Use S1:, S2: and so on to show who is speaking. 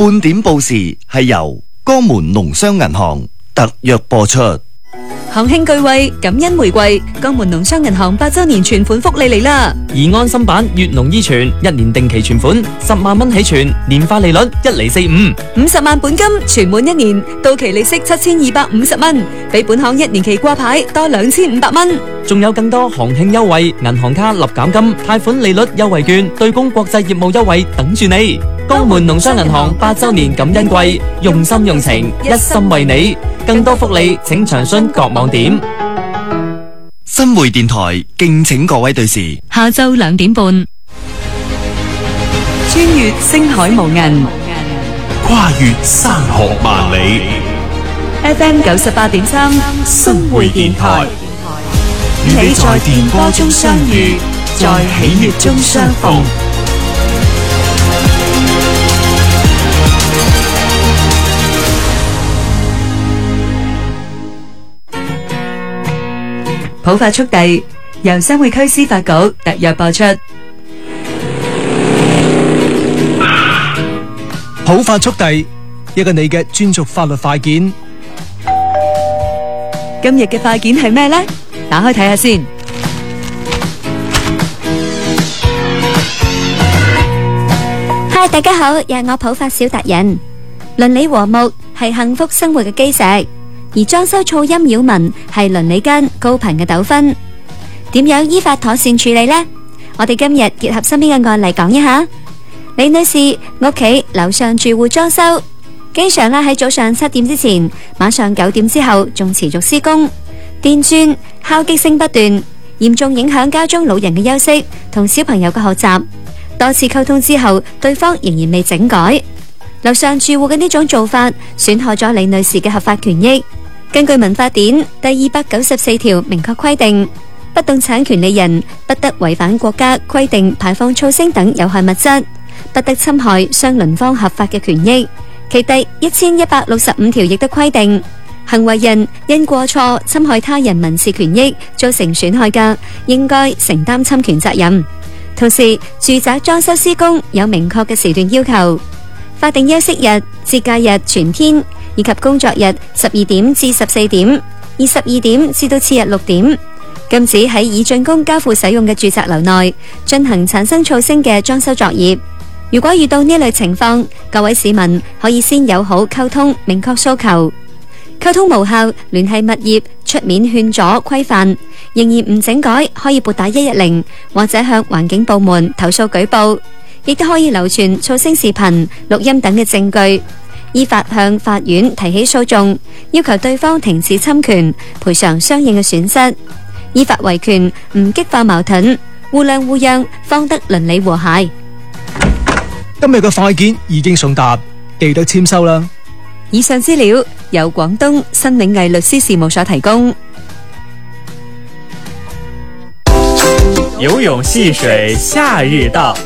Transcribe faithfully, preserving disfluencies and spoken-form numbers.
S1: 半點報時係由江門農商銀行特約播出。
S2: 行慶巨惠，感恩回饋，江門農商銀行八周年存款福利嚟啦！
S3: 而安心版粵農依存一年定期存款十萬蚊起存，年化利率一厘四五，
S2: 五十萬本金存滿一年，到期利息七千二百五十蚊，比本行一年期掛牌多兩千五百蚊。
S3: 仲有更多行慶優惠、銀行卡立減金、貸款利率優惠券、對公國際業務優惠等住你。江門農商銀行八周年感恩季，用心用情，一心為你。更多福利請詳詢各網點。
S1: 新會電台敬請各位對視，
S2: 下晝兩點半，穿越星海無垠，
S4: 跨越山河萬里。
S2: F M 九十八點三，
S4: 新會電台，與你在電波中相遇，在喜悅中相逢。
S2: 普法速遞由新會區司法局特約播出。
S5: 普法速遞，一個你嘅專屬法律快件。
S2: 今日嘅快件係咩呢？打開睇下先。
S6: 嗨，大家好，又係我普法小達人。鄰里和睦係幸福生活嘅基石，而裝修噪音擾民係鄰里間高頻嘅糾紛，點樣依法妥善處理呢？我哋今日結合身邊嘅案例講一下。李女士屋企樓上住戶裝修，經常啦喺早上七點之前，晚上九點之後仲持續施工，電鑽敲擊聲不斷，嚴重影響家中老人嘅休息同小朋友嘅學習。多次溝通之後，對方仍然未整改。樓上住戶嘅呢種做法，損害咗李女士嘅合法權益。根據民法典第二百九十四條明確規定，不動產權利人不得違反國家規定排放噪聲等有害物質，不得侵害相鄰方合法嘅權益。其第一千一百六十五條亦都規定，行為人因過錯侵害他人民事權益造成損害嘅，應該承擔侵權責任。同時，住宅裝修施工有明確嘅時段要求，法定休息日、節假日全天以及工作日十二點至十四點，以十二點至到次日六點，禁止喺已竣工交付使用嘅住宅樓內進行產生噪聲嘅裝修作業。如果遇到呢類情況，各位市民可以先友好溝通，明確訴求。溝通無效，聯繫物業出面勸阻規範，仍然唔整改，可以撥打一一零或者向環境部門投訴舉報，亦都可以流傳噪聲視頻、錄音等嘅證據，依法向法院提起訴訟，要求對方停止侵權，賠償相應嘅損失。依法維權，唔激化矛盾，互諒互讓，方得鄰里和諧。
S5: 今日嘅快件已經送達，記得簽收啦。
S2: 以上資料由廣東新永毅律師事務所提供。
S7: 游泳戲水，夏日到。